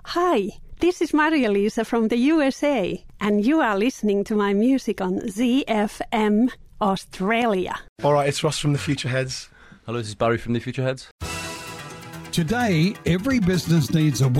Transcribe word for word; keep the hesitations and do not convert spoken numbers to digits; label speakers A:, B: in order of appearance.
A: Hi, this is Maria-Lisa from the U S A, and you are listening to my music on Z F M Australia.
B: All right, it's Ross from the Future Heads.
C: Hello, this is Barry from the Future Heads.
D: Today, every business needs a